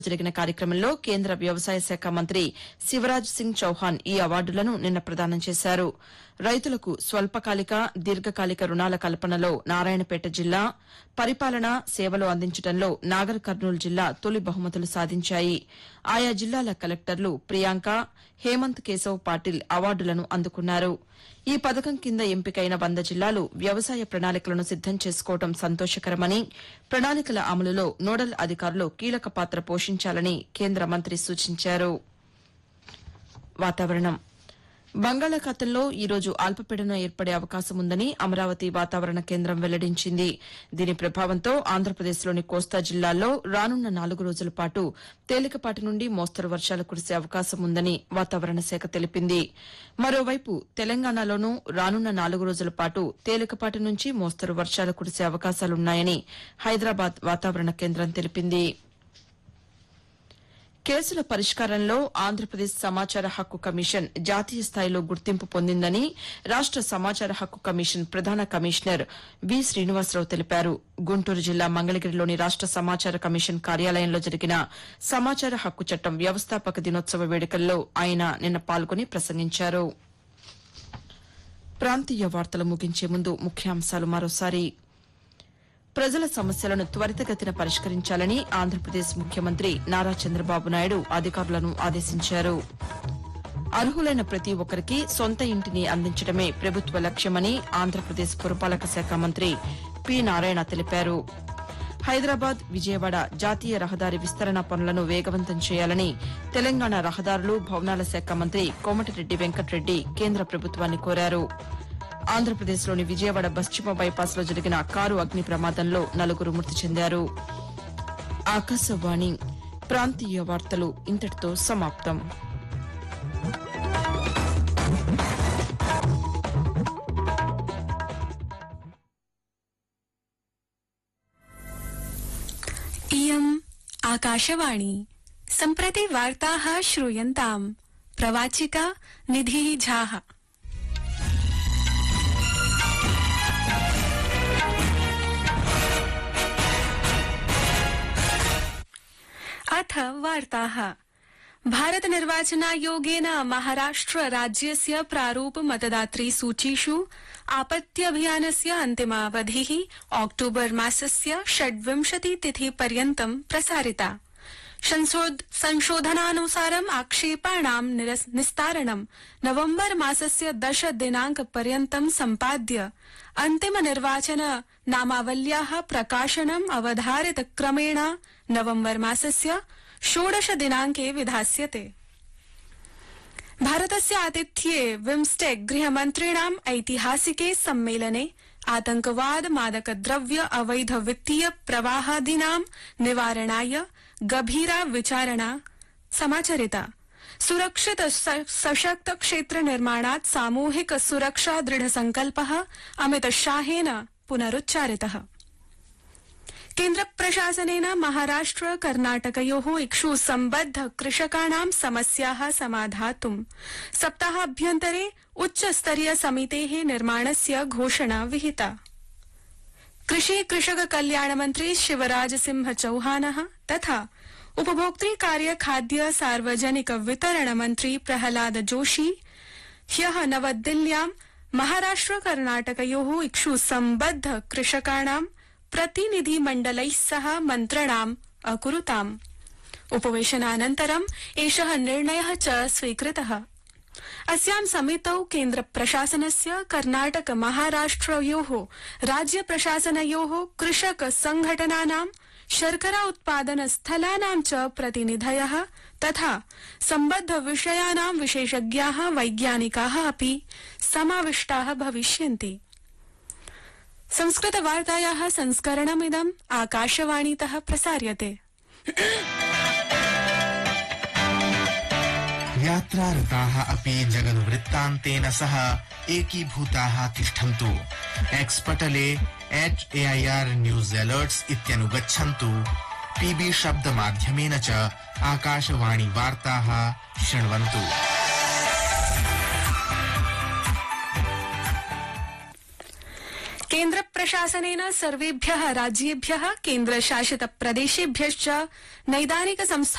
జరిగిన కార్యక్రమంలో కేంద్ర వ్యవసాయ శాఖ మంత్రి శివరాజ్ సింగ్ చౌహాన్ ఈ అవార్డులను నిన్న ప్రదానం చేశారు. రైతులకు స్వల్పకాలిక, దీర్ఘకాలిక రుణాల కల్పనలో నారాయణపేట జిల్లా, పరిపాలన, సేవలు అందించడంలో నాగర్ కర్నూలు జిల్లా తొలి బహుమతులు సాధించాయి. ఆయా జిల్లాల కలెక్టర్లు ప్రియాంక, హేమంత్ కేశవ్ పాటిల్ అవార్డులను అందుకున్నారు. ఈ పథకం కింద ఎంపికైన 100 జిల్లాలు వ్యవసాయ ప్రణాళికలను సిద్దం చేసుకోవడం సంతోషకరమని, ప్రణాళికల అమలులో నోడల్ అధికారులు కీలక పాత్ర పోషించాలని కేంద్ర మంత్రి సూచించారు. వాతావరణం బంగాళాఖాతంలో ఈ రోజు అల్పపీడనం ఏర్పడే అవకాశం ఉందని అమరావతి వాతావరణ కేంద్రం వెల్లడించింది. దీని ప్రభావంతో ఆంధ్రప్రదేశ్లోని కోస్తా జిల్లాల్లో రానున్న 4 రోజుల పాటు తేలికపాటి నుండి మోస్తరు వర్షాలు కురిసే అవకాశం ఉందని వాతావరణ శాఖ తెలిపింది. మరోవైపు తెలంగాణలోనూ రానున్న 4 రోజుల పాటు తేలికపాటి నుంచి మోస్తరు వర్షాలు కురిసే అవకాశాలున్నాయని హైదరాబాద్ వాతావరణ కేంద్రం తెలిపింది. కేసుల పరిష్కారంలో ఆంధ్రప్రదేశ్ సమాచార హక్కు కమిషన్ జాతీయ స్థాయిలో గుర్తింపు పొందిందని రాష్ట సమాచార హక్కు కమిషన్ ప్రధాన కమిషనర్ వి శ్రీనివాసరావు తెలిపారు. గుంటూరు జిల్లా మంగళగిరిలోని రాష్ట సమాచార కమిషన్ కార్యాలయంలో జరిగిన సమాచార హక్కు చట్టం వ్యవస్థాపక దినోత్సవ వేడుకల్లో ఆయన నిన్న పాల్గొని ప్రసంగించారు. ప్రాంతీయ వార్తలు ముగించే ముందు ముఖ్యాంశాలు మరోసారి. ప్రజల సమస్యలను త్వరితగతిన పరిష్కరించాలని ఆంధ్రప్రదేశ్ ముఖ్యమంత్రి నారా చంద్రబాబు నాయుడు అధికారులను ఆదేశించారు. అర్హులైన ప్రతి ఒక్కరికి సొంత ఇంటిని అందించడమే ప్రభుత్వ లక్ష్యమని ఆంధ్రప్రదేశ్ పురపాలక శాఖ మంత్రి పి నారాయణ తెలిపారు. హైదరాబాద్, విజయవాడ జాతీయ రహదారి విస్తరణ పనులను వేగవంతం చేయాలని తెలంగాణ రహదారులు, భవనాల శాఖ మంత్రి కోమటిరెడ్డి వెంకటరెడ్డి కేంద్ర ప్రభుత్వాన్ని కోరారు. ఆంధ్రప్రదేశ్లోని విజయవాడ పశ్చిమ బైపాస్లో జరిగిన కారు అగ్ని ప్రమాదంలో 4 మృతి చెందారు. ఆకాశవాణి ప్రాంతీయ వార్తలు ఇంతటితో సమాప్తం. इयम् आकाशवाणी सम्प्रति वार्ताः श्रूयन्ताम्। प्रवाचिका निधिः झाः। अथ वार्ताः। भारत निर्वाचनायोगेन महाराष्ट्र राज्यस्य प्रारूप मतदातृ सूचीषु आपत्त्यभियानस्य अन्तिमावधिः ऑक्टोबर मासस्य 26 तिथि पर्यन्तं प्रसारिता। संशोधनानुसारम् आक्षेपाणां निस्तारणं नवम्बर मासस्य 10 दिनांक पर्यन्तं सम्पाद्य अन्तिम निर्वाचन नामावल्याः प्रकाशनम् अवधारित क्रमेण नवम्बर मासस्य 16 दिनांके विधास्यते। भारतस्य आतिथ्ये बिम्स्टेक गृहमन्त्रिणाम् ऐतिहासिके सम्मेलने आतंकवाद, मादकद्रव्य, अवैध वित्तीय प्रवाहादीनां निवारणाय गभीरा विचारणा समाचरिता। सुरक्षित सशक्त क्षेत्र निर्माणात् सामूहिक सुरक्षा दृढ़ संकल्पः अमित शाहेन पुनरुच्चारितः। केन्द्र प्रशासनेन महाराष्ट्र कर्णाटकयोः इक्षु सम्बद्ध कृषकाणां समस्याः समाधातुं सप्ताहाभ्यन्तरे उच्च स्तरीय समितेः निर्माणस्य घोषणा विहिता। कृषि कृषक कल्याण मंत्री शिवराज सिंह चौहानः तथा उपभोक्तृ कार्य खाद्य सार्वजनिक वितरण मंत्री प्रहलाद जोशी ह्यः नवदिल्ल्यां महाराष्ट्र कर्णाटकयोः इक्षु सम्बद्ध कृषकाणां प्रतिनिधि मण्डलैः सह मन्त्रणाम् अकुरुताम्। उपवेशनानन्तरम् एषः निर्णयः च स्वीकृतः। अस्यां समितौ केन्द्र प्रशासनस्य, कर्णाटक महाराष्ट्रयोः राज्य प्रशासनयोः, कृषक संघटनानां, शर्करा उत्पादन स्थलानां च प्रतिनिधयः तथा सम्बद्ध विषयाणां विशेषज्ञाः, वैज्ञानिकाः अपि समाविष्टाः भविष्यन्ति। संस्कृत वार्तायाः संस्करणमिदम् आकाशवाणीतः प्रसार्यते। यात्रारताः अपि जगद्वृत्तान्तेन सह एकीभूताः तिष्ठन्तु। एक्स्पटले @AIR न्यूज अलर्ट्स इत्यनुगच्छन्तु। PB शब्दमाध्यमेन च आकाशवाणी वार्ताः शृण्वन्तु। केन्द्र प्रशासनेन सर्वेभ्य राज्येभ्य केन्द्रशासित प्रदेशेभ्यश्च नैदानिक संस्था